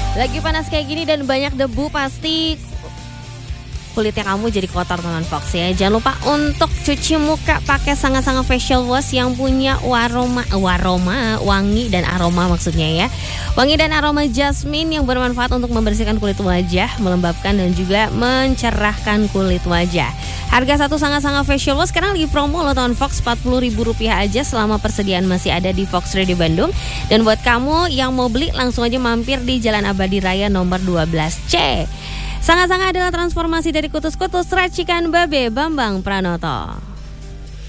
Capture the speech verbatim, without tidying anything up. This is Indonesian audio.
Lagi panas kayak gini dan banyak debu, pasti kulitnya kamu jadi kotor teman Fox ya. Jangan lupa untuk cuci muka pakai sangat-sangat facial wash yang punya aroma, aroma, wangi dan aroma maksudnya ya. Wangi dan aroma jasmine yang bermanfaat untuk membersihkan kulit wajah, melembabkan dan juga mencerahkan kulit wajah. Harga satu sangat-sangat facial wash sekarang lagi promo loh teman Fox, empat puluh ribu rupiah aja selama persediaan masih ada di Fox Radio Bandung. Dan buat kamu yang mau beli langsung aja mampir di Jalan Abadi Raya nomor dua belas C. Sangat-sangat adalah transformasi dari kutus-kutus racikan Babe Bambang Pranoto.